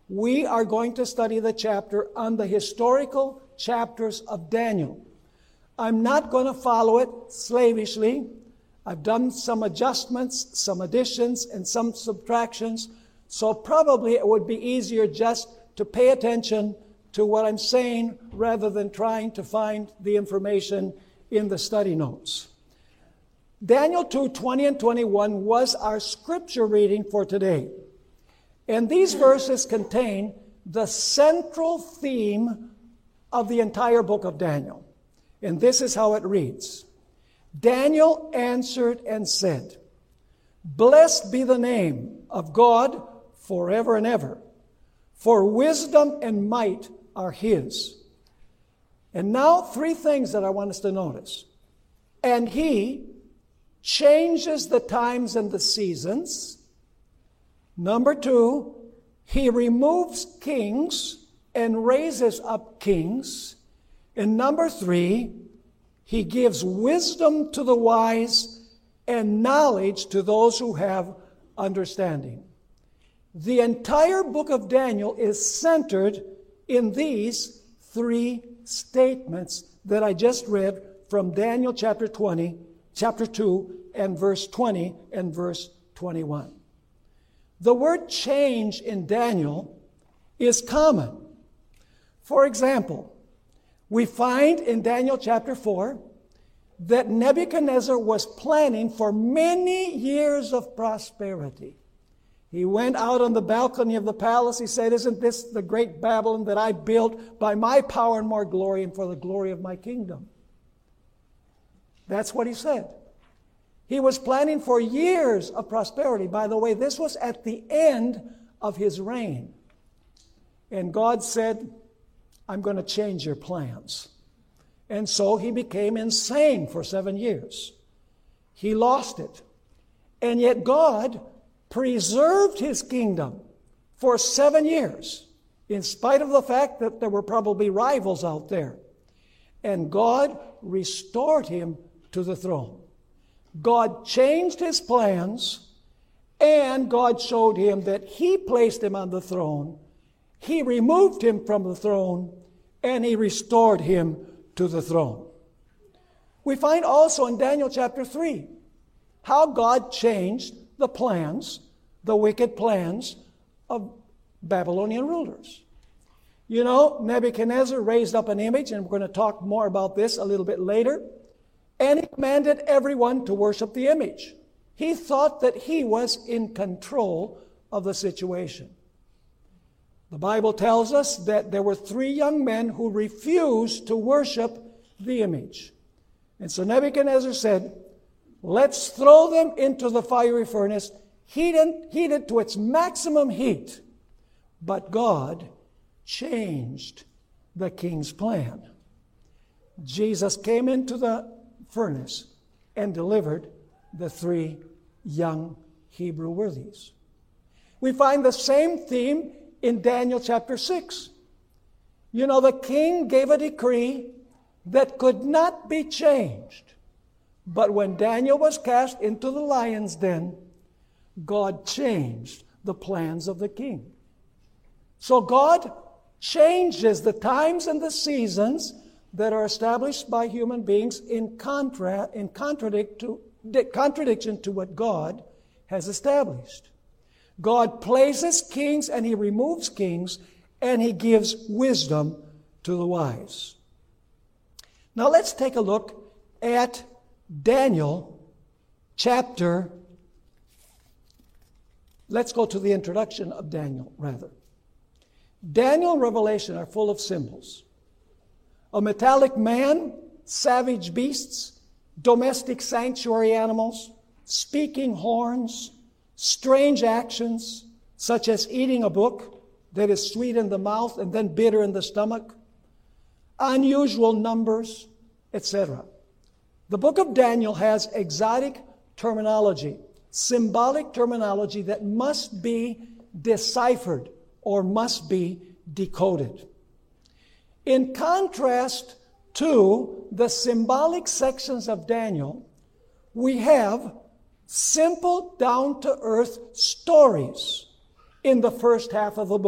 we are going to study the chapter on the historical chapters of Daniel. I'm not going to follow it slavishly. I've done some adjustments, some additions, and some subtractions. So probably it would be easier just to pay attention to what I'm saying rather than trying to find the information in the study notes. Daniel 2:20 and 21 was our scripture reading for today. And these verses contain the central theme of the entire book of Daniel. And this is how it reads. Daniel answered and said, Blessed be the name of God forever and ever, for wisdom and might are His. And now 3 things that I want us to notice. And He changes the times and the seasons. Number 2, He removes kings and raises up kings. And number 3, He gives wisdom to the wise and knowledge to those who have understanding. The entire book of Daniel is centered in these 3 statements that I just read from Daniel chapter 2, and verse 20 and verse 21. The word change in Daniel is common. For example, we find in Daniel chapter 4 that Nebuchadnezzar was planning for many years of prosperity. He went out on the balcony of the palace. He said, Isn't this the great Babylon that I built by my power and more glory and for the glory of my kingdom? That's what he said. He was planning for years of prosperity. By the way, this was at the end of his reign. And God said, I'm going to change your plans. And so he became insane for 7 years. He lost it. And yet God preserved his kingdom for 7 years, in spite of the fact that there were probably rivals out there. And God restored him to the throne. God changed his plans, and God showed him that He placed him on the throne. He removed him from the throne, and He restored him to the throne. We find also in Daniel chapter 3 how God changed the plans, the wicked plans of Babylonian rulers. You know, Nebuchadnezzar raised up an image, and we're going to talk more about this a little bit later. And he commanded everyone to worship the image. He thought that he was in control of the situation. The Bible tells us that there were 3 young men who refused to worship the image. And so Nebuchadnezzar said, Let's throw them into the fiery furnace, heated to its maximum heat. But God changed the king's plan. Jesus came into the furnace and delivered the 3 young Hebrew worthies. We find the same theme in Daniel chapter 6. You know, the king gave a decree that could not be changed. But when Daniel was cast into the lion's den, God changed the plans of the king. So God changes the times and the seasons that are established by human beings in contradiction to what God has established. God places kings and He removes kings, and He gives wisdom to the wise. Now let's take a look at Daniel chapter. Let's go to the introduction of Daniel, rather. Daniel and Revelation are full of symbols. A metallic man, savage beasts, domestic sanctuary animals, speaking horns, strange actions, such as eating a book that is sweet in the mouth and then bitter in the stomach, unusual numbers, etc. The book of Daniel has exotic terminology, symbolic terminology that must be deciphered or must be decoded. In contrast to the symbolic sections of Daniel, we have simple, down-to-earth stories in the first half of the book.